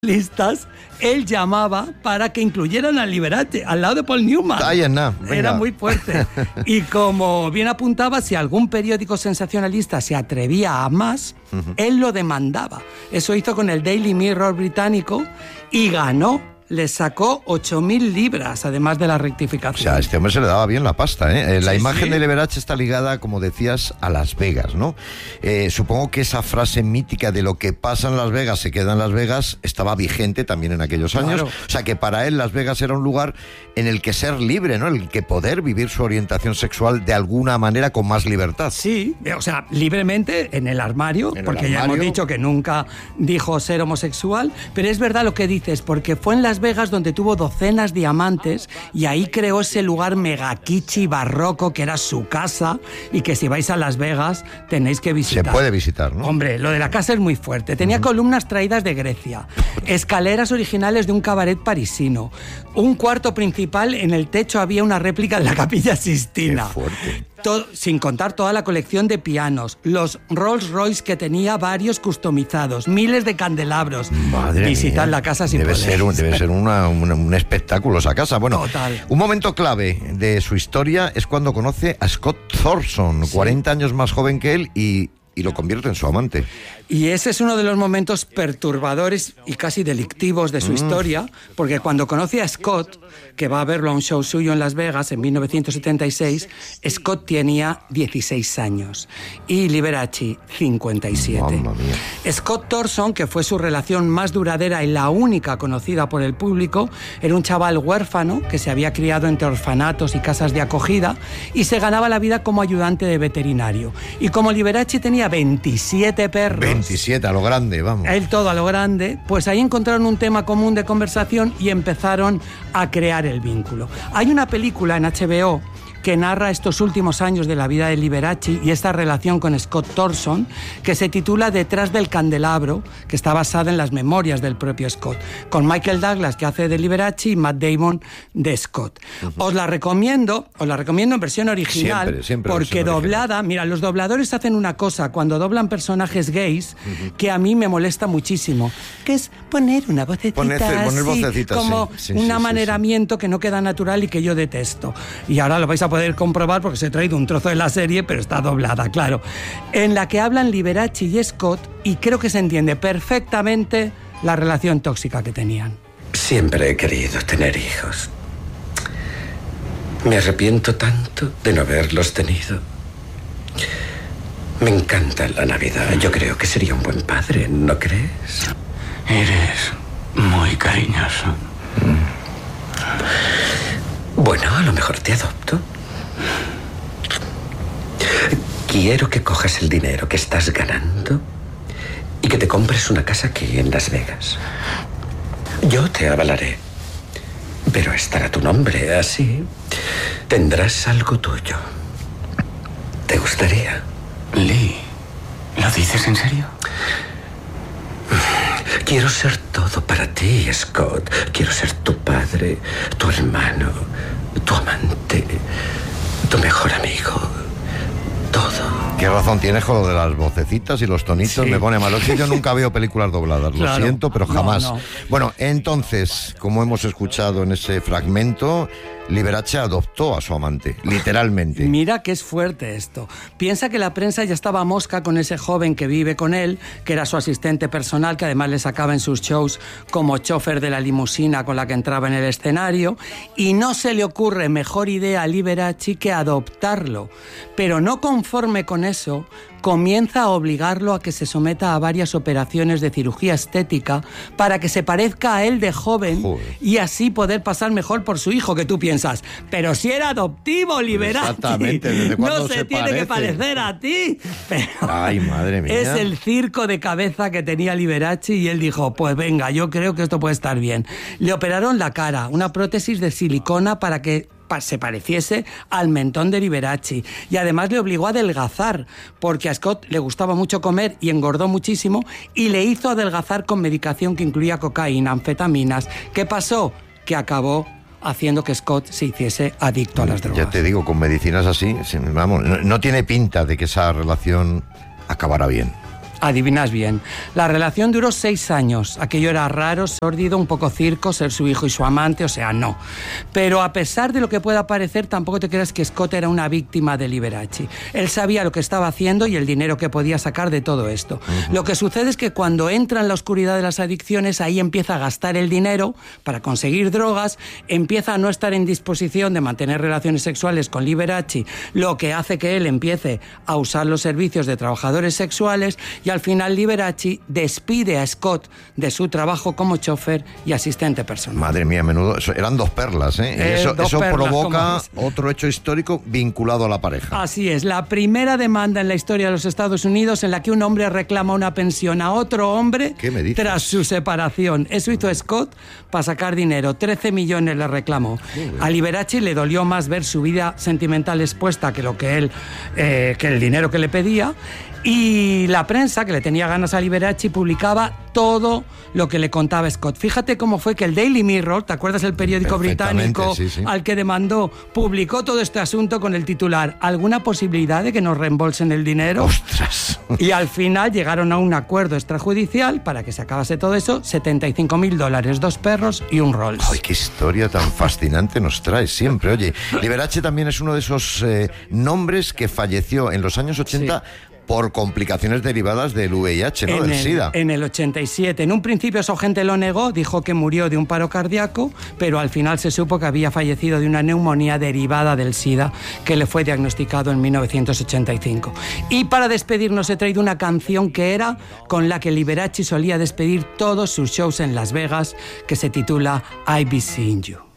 listas, él llamaba para que incluyeran a Liberace al lado de Paul Newman. Era muy fuerte. Y como bien apuntaba, si algún periódico sensacionalista se atrevía a más, él lo demandaba. Eso hizo con el Daily Mirror británico y ganó. Le sacó 8.000 libras, además de la rectificación. O sea, a este hombre se le daba bien la pasta, ¿eh? La imagen de Liberace está ligada, como decías, a Las Vegas, ¿no? Supongo que esa frase mítica de lo que pasa en Las Vegas se queda en Las Vegas estaba vigente también en aquellos años. O sea, que para él Las Vegas era un lugar en el que ser libre, ¿no? En el que poder vivir su orientación sexual de alguna manera con más libertad. Sí, o sea, libremente en el armario, porque ya hemos dicho que nunca dijo ser homosexual, pero es verdad lo que dices, porque fue en Las Vegas donde tuvo docenas de amantes y ahí creó ese lugar mega kitschy barroco que era su casa y que si vais a Las Vegas tenéis que visitar. Se puede visitar, ¿no? Hombre, lo de la casa es muy fuerte. Tenía columnas traídas de Grecia, escaleras originales de un cabaret parisino, un cuarto principal, en el techo había una réplica de la Capilla Sistina. Qué fuerte. Sin contar toda la colección de pianos, los Rolls Royce que tenía varios customizados, miles de candelabros. Madre Visitar mía. la casa sin debe poder. Debe ser un espectáculo esa casa. Bueno, total. Un momento clave de su historia es cuando conoce a Scott Thorson, 40 años más joven que él, y lo convierte en su amante. Y ese es uno de los momentos perturbadores y casi delictivos de su historia, porque cuando conoce a Scott, que va a verlo a un show suyo en Las Vegas en 1976, Scott tenía 16 años y Liberace 57. Mamma mía. Scott Thorson, que fue su relación más duradera y la única conocida por el público, era un chaval huérfano que se había criado entre orfanatos y casas de acogida y se ganaba la vida como ayudante de veterinario. Y como Liberace tenía 27 perros... 27, a lo grande, vamos. Él todo a lo grande, pues ahí encontraron un tema común de conversación y empezaron a crear el vínculo. Hay una película en HBO que narra estos últimos años de la vida de Liberace y esta relación con Scott Thorson, que se titula Detrás del candelabro, que está basada en las memorias del propio Scott, con Michael Douglas, que hace de Liberace, y Matt Damon de Scott. Os la recomiendo en versión original, siempre porque doblada, original. Mira, los dobladores hacen una cosa cuando doblan personajes gays que a mí me molesta muchísimo, que es poner una vocecita poner así, vocecitas, como un amaneramiento que no queda natural y que yo detesto. Y ahora lo vais a poder comprobar porque os he traído un trozo de la serie, pero está doblada, claro, en la que hablan Liberace y Scott, y creo que se entiende perfectamente la relación tóxica que tenían. Siempre he querido tener hijos. Me arrepiento tanto de no haberlos tenido. Me encanta la Navidad. Yo creo que sería un buen padre, ¿no crees? Eres muy cariñoso. Bueno, a lo mejor te adopto. Quiero que cojas el dinero que estás ganando y que te compres una casa aquí en Las Vegas. Yo te avalaré, pero estará tu nombre, así tendrás algo tuyo. ¿Te gustaría? Lee, ¿lo dices en serio? Quiero ser todo para ti, Scott. Quiero ser tu padre, tu hermano, tu amante, tu mejor amigo. Todo. Qué razón tienes con lo de las vocecitas y los tonitos, me pone malo. Es que yo nunca veo películas dobladas, lo siento, pero jamás. No. Bueno, entonces, como hemos escuchado en ese fragmento, Liberace adoptó a su amante, literalmente. Mira que es fuerte esto. Piensa que la prensa ya estaba mosca con ese joven que vive con él, que era su asistente personal, que además le sacaba en sus shows como chofer de la limusina con la que entraba en el escenario, y no se le ocurre mejor idea a Liberace que adoptarlo. Pero no conforme con eso, comienza a obligarlo a que se someta a varias operaciones de cirugía estética para que se parezca a él de joven. Joder. Y así poder pasar mejor por su hijo, que tú piensas, pero si era adoptivo, Liberace. Exactamente, ¿desde cuándo no se tiene que parecer a ti. Pero ay, madre mía. Es el circo de cabeza que tenía Liberace y él dijo, pues venga, yo creo que esto puede estar bien. Le operaron la cara, una prótesis de silicona para que se pareciese al mentón de Liberace, y además le obligó a adelgazar porque a Scott le gustaba mucho comer y engordó muchísimo, y le hizo adelgazar con medicación que incluía cocaína, anfetaminas. ¿Qué pasó? Que acabó haciendo que Scott se hiciese adicto a las drogas. Ya te digo, con medicinas así, vamos, no tiene pinta de que esa relación acabará bien. Adivinas bien. La relación duró 6 años. Aquello era raro, sórdido, un poco circo, ser su hijo y su amante, o sea, no. Pero a pesar de lo que pueda parecer, tampoco te creas que Scott era una víctima de Liberace. Él sabía lo que estaba haciendo y el dinero que podía sacar de todo esto. Lo que sucede es que cuando entra en la oscuridad de las adicciones, ahí empieza a gastar el dinero para conseguir drogas, empieza a no estar en disposición de mantener relaciones sexuales con Liberace, lo que hace que él empiece a usar los servicios de trabajadores sexuales y al final Liberace despide a Scott de su trabajo como chofer y asistente personal. Madre mía, menudo. Eran 2 perlas, ¿eh? Y eso perlas, provoca otro hecho histórico vinculado a la pareja. Así es, la primera demanda en la historia de los Estados Unidos en la que un hombre reclama una pensión a otro hombre tras su separación. Eso hizo Scott para sacar dinero. 13 millones le reclamó. A Liberace le dolió más ver su vida sentimental expuesta que el dinero que le pedía. Y la prensa, que le tenía ganas a Liberace, publicaba todo lo que le contaba Scott. Fíjate cómo fue que el Daily Mirror, ¿te acuerdas el periódico británico al que demandó? Publicó todo este asunto con el titular ¿alguna posibilidad de que nos reembolsen el dinero? ¡Ostras! Y al final llegaron a un acuerdo extrajudicial para que se acabase todo eso, $75.000, 2 perros y un Rolls. ¡Ay, qué historia tan fascinante nos trae siempre! Oye, Liberace también es uno de esos nombres que falleció en los años 80... por complicaciones derivadas del VIH, ¿no? Del SIDA. En el 87. En un principio su gente lo negó, dijo que murió de un paro cardíaco, pero al final se supo que había fallecido de una neumonía derivada del SIDA, que le fue diagnosticado en 1985. Y para despedirnos he traído una canción que era con la que Liberace solía despedir todos sus shows en Las Vegas, que se titula I Be Seeing You.